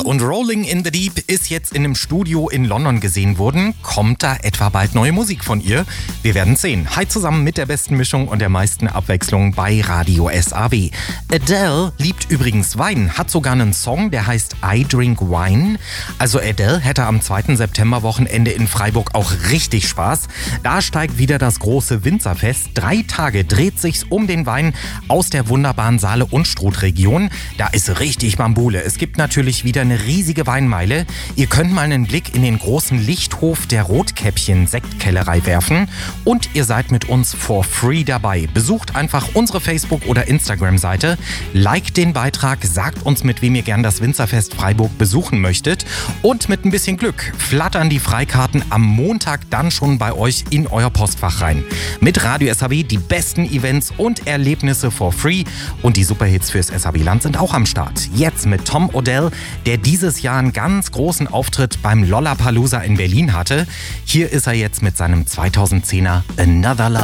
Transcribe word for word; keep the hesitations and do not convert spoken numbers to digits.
Adele und Rolling in the Deep ist jetzt in einem Studio in London gesehen worden. Kommt da etwa bald neue Musik von ihr? Wir werden sehen. Hi zusammen mit der besten Mischung und der meisten Abwechslung bei Radio S A W. Adele liebt übrigens Wein, hat sogar einen Song, der heißt I Drink Wine. Also Adele hätte am zweiten September-Wochenende in Freiburg auch richtig Spaß. Da steigt wieder das große Winzerfest. Drei Tage dreht sich's um den Wein aus der wunderbaren Saale- und Struth-Region. Da ist richtig Bambule. Es gibt natürlich wieder eine riesige Weinmeile. Ihr könnt mal einen Blick in den großen Lichthof der Rotkäppchen-Sektkellerei werfen. Und ihr seid mit uns for free dabei. Besucht einfach unsere Facebook- oder Instagram-Seite, liked den Beitrag, sagt uns, mit wem ihr gern das Winzerfest Freiburg besuchen möchtet. Und mit ein bisschen Glück flattern die Freikarten am Montag dann schon bei euch in euer Postfach rein. Mit Radio S A W die besten Events und Erlebnisse for free. Und die Superhits fürs S A W-Land sind auch am Start. Jetzt mit Tom Odell, der dieses Jahr einen ganz großen Auftritt beim Lollapalooza in Berlin hatte. Hier ist er jetzt mit seinem zweitausendzehner Another Love.